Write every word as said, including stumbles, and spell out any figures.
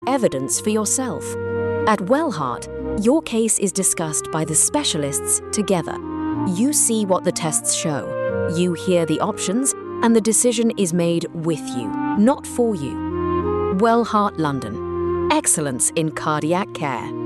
evidence for yourself. At Wellheart, your case is discussed by the specialists together. You see what the tests show, you hear the options, and the decision is made with you, not for you. Wellheart London. Excellence in cardiac care.